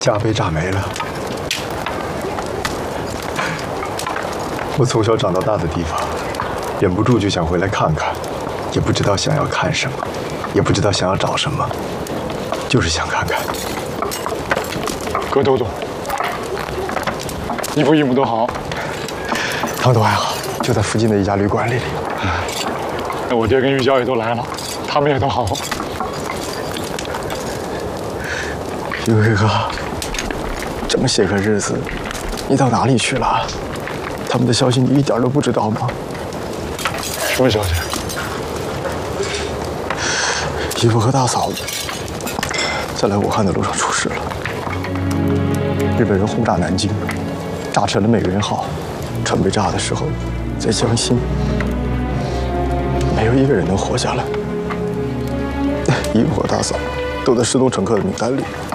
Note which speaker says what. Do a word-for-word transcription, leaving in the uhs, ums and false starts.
Speaker 1: 家被炸没了。我从小长到大的地方，忍不住就想回来看看，也不知道想要看什么，也不知道想要找什么，就是想看看。
Speaker 2: 葛都督，一步一步都好，
Speaker 1: 他们都还好，就在附近的一家旅馆里。
Speaker 2: 那我爹跟玉娇也都来了，他们也都好。
Speaker 1: 玉贵哥，这么些个日子，你到哪里去了？他们的消息你一点都不知道吗？
Speaker 2: 什么消息？
Speaker 1: 姨父和大嫂在来武汉的路上出事了。日本人轰炸南京，炸沉了美人号，船被炸的时候，在江心，没有一个人能活下来。姨父和大嫂都在失踪乘客的名单里。